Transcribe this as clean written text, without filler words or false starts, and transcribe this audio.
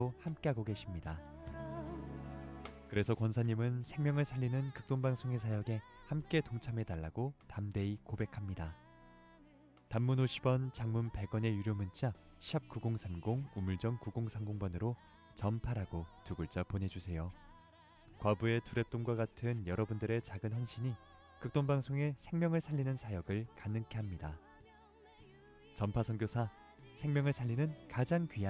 함께하고 계십니다. 그래서 권사님은 생명을 살리는 극동방송의 사역에 함께 동참해달라고 담대히 고백합니다. 단문 50원, 장문 100원의 유료 문자 샵 9030 우물정 9030번으로 전파라고 두 글자 보내주세요. 과부의 두랩돈과 같은 여러분들의 작은 헌신이 극동방송의 생명을 살리는 사역을 가능케 합니다. 전파 선교사, 생명을 살리는 가장 귀한